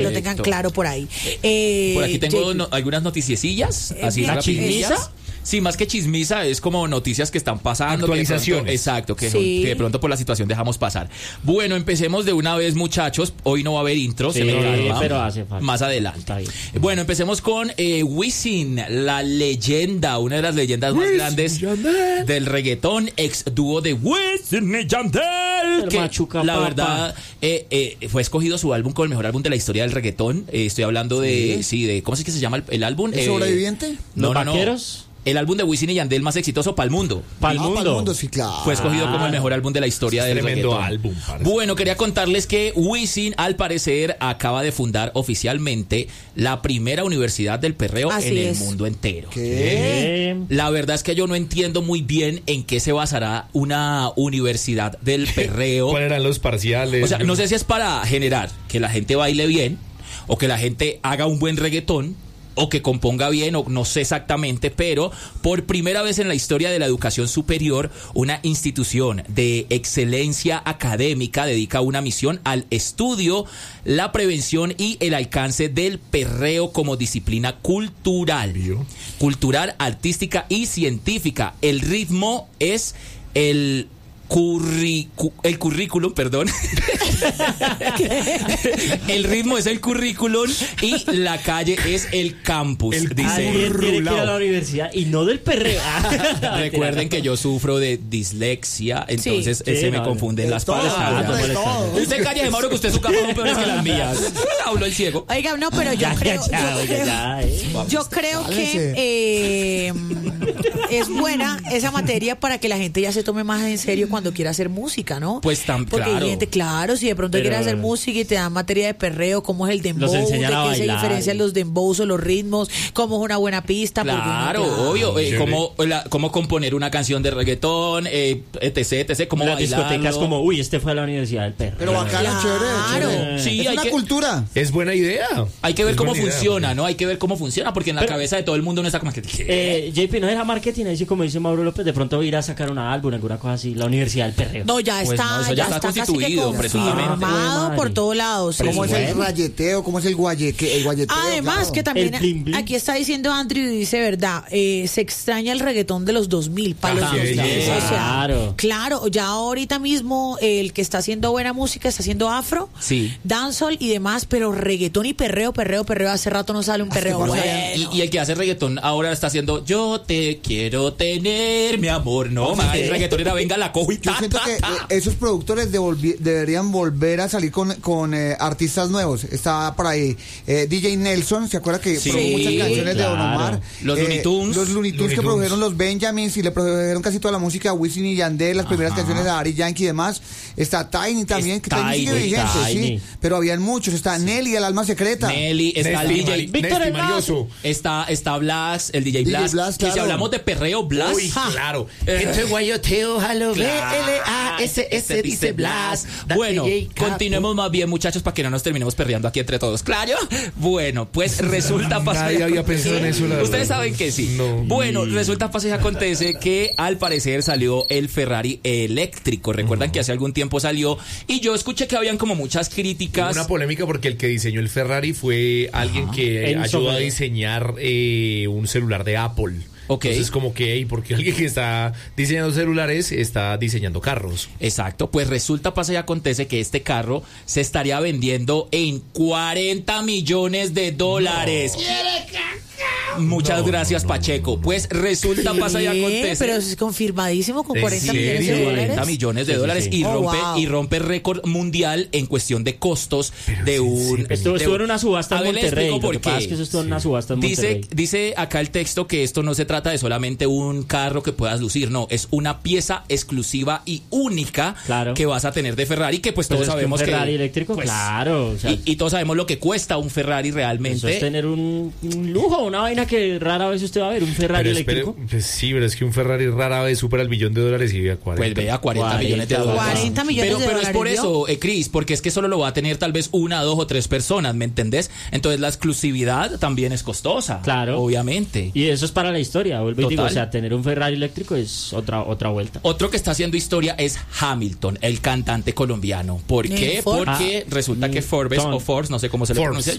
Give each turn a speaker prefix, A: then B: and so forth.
A: lo tengan claro por ahí.
B: Por aquí tengo algunas noticiecillas, así rapidillas. Sí, más que chismisa, es como noticias que están pasando.
C: Actualizaciones.
B: Exacto, que de pronto por la situación dejamos pasar. Bueno, empecemos de una vez, muchachos. Hoy no va a haber intro, se me calma.
D: Pero hace falta.
B: Más adelante. Bueno, empecemos con Wisin, la leyenda, una de las leyendas más grandes del reggaetón, ex dúo de Wisin y Yandel, que la verdad fue escogido su álbum como el mejor álbum de la historia del reggaetón. Estoy hablando de ¿cómo es que se llama el álbum?
E: ¿El Sobreviviente?
B: No,
D: ¿Los Vaqueros?
B: El álbum de Wisin y Yandel más exitoso para el mundo.
D: Para el
E: mundo, sí, claro.
B: Fue escogido como el mejor álbum de la historia del
C: tremendo
B: reggaetón.
C: álbum,
B: bueno, quería contarles que Wisin, al parecer, acaba de fundar oficialmente la primera universidad del perreo en el mundo entero.
E: ¿Qué?
B: La verdad es que yo no entiendo muy bien en qué se basará una universidad del perreo.
C: ¿Cuáles eran los parciales?
B: O sea, no sé si es para generar que la gente baile bien o que la gente haga un buen reggaetón, o que componga bien, o no sé exactamente, pero por primera vez en la historia de la educación superior, una institución de excelencia académica dedica una misión al estudio, la prevención y el alcance del perreo como disciplina cultural, artística y científica. El ritmo es el currículum, perdón. El ritmo es el currículum y la calle es el campus.
D: Tiene que ir a la universidad y no del perreo.
B: Recuerden que yo sufro de dislexia, entonces se me confunden las palabras. Usted cállese, Mauro, que usted su capa son peores que las mías. Habló el ciego.
A: Oiga, no, pero yo creo que es buena esa materia para que la gente ya se tome más en serio cuando quiera hacer música, ¿no?
B: Pues
A: porque hay gente, claro, si de pronto quieres hacer música y te dan materia de perreo, cómo es el dembow, de qué se diferencian los dembows o los ritmos, cómo es una buena pista.
B: Claro, obvio, cómo componer una canción de reggaetón, etc, cómo
D: las
B: bailarlo.
D: discotecas como, uy, este fue a la universidad del perreo.
E: Pero bacana, chévere.
B: Sí,
E: es una cultura.
C: Es buena idea.
B: Hay que ver cómo funciona, ¿no? Hay que ver cómo funciona, porque en la cabeza de todo el mundo no está como que...
D: JP, no era marketing, así como dice Mauro López, de pronto ir a sacar una álbum, alguna cosa así, la universidad del perreo.
A: No, ya está,
B: ya está constituido,
A: confirmado por todos lados.
E: ¿Cómo es el rayeteo? ¿Cómo es el guayeteo?
A: Además, que también aquí está diciendo Andrew, y dice verdad, se extraña el reggaetón de los 2000, para los 2000. Claro, ya ahorita mismo el que está haciendo buena música está haciendo afro, dancehall y demás, pero reggaetón y perreo, hace rato no sale un perreo bueno.
B: Y el que hace reggaetón ahora está haciendo yo te quiero tener, mi amor, no, el reggaetón era venga, la cojo y
E: yo siento que esos productores deberían volver a salir con artistas nuevos. Está por ahí DJ Nelson, ¿se acuerda que produjo muchas canciones de Don Omar?
B: Los Looney Tunes
E: que produjeron los Benjamins y le produjeron casi toda la música a Wisin y Yandel, las primeras canciones de Daddy Yankee y demás. Está Tiny también, que Tiny sigue vigente, sí, pero habían muchos. Está Nelly, el alma secreta.
B: Nelly, está el DJ
D: Víctor
C: Marioso.
B: Está Blas, el DJ Blas.
E: Blas,
B: claro. Y si hablamos de perreo, Blas.
C: Uy, claro.
B: Entre guayoteo, halo, B-L-A-S-S, dice Blas. Bueno, continuemos más bien, muchachos, para que no nos terminemos perreando aquí entre todos. ¿Claro? Bueno, pues resulta pasar.
C: Nadie había pensado en eso, la verdad.
B: Ustedes saben que sí.
C: No.
B: Bueno, resulta pasar y acontece que al parecer salió el Ferrari eléctrico. Recuerdan que hace algún tiempo salió y yo escuché que habían como muchas críticas.
C: Una polémica porque el que diseñó el Ferrari fue alguien que ayudó a diseñar un celular de Apple.
B: Okay.
C: Entonces como que, porque alguien que está diseñando celulares está diseñando carros.
B: Exacto, pues resulta, pasa y acontece que este carro se estaría vendiendo en $40 millones. Muchas gracias, Pacheco. Pues resulta, pasa y acontece.
A: Pero es confirmadísimo con $40 millones de dólares.
B: 40 millones de dólares y rompe récord mundial en cuestión de costos.
D: Estuvo en una subasta en Monterrey. Lo que pasa es que eso estuvo en una subasta en Monterrey.
B: Dice acá el texto que esto no se trata de solamente un carro que puedas lucir, no, es una pieza exclusiva y única que vas a tener de Ferrari, que pues todos sabemos
D: que un Ferrari eléctrico,
B: pues,
D: claro. O sea,
B: y todos sabemos lo que cuesta un Ferrari realmente.
D: Eso es tener un lujo, una vaina que rara vez usted va a ver, un Ferrari eléctrico.
C: Pues sí, pero es que un Ferrari rara vez supera el $1 billón y ve a 40.
B: Pues ve a 40 millones de dólares.
A: 40 millones de dólares.
B: Pero es por eso, Cris, porque es que solo lo va a tener tal vez 1, 2 o 3 personas, ¿me entendés? Entonces la exclusividad también es costosa.
D: Claro.
B: Obviamente.
D: Y eso es para la historia, vuelvo y digo, o sea, tener un Ferrari eléctrico es otra vuelta.
B: Otro que está haciendo historia es Hamilton, el cantante colombiano. ¿Por qué? Porque resulta que Forbes, no sé cómo se le pronuncia.